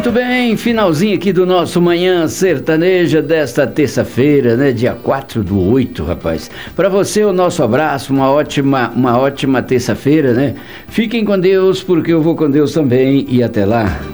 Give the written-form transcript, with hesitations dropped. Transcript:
Muito bem, finalzinho aqui do nosso Manhã Sertaneja desta terça-feira, né? Dia 4/8, rapaz. Para você, o nosso abraço, uma ótima terça-feira, né? Fiquem com Deus, porque eu vou com Deus também, e até lá.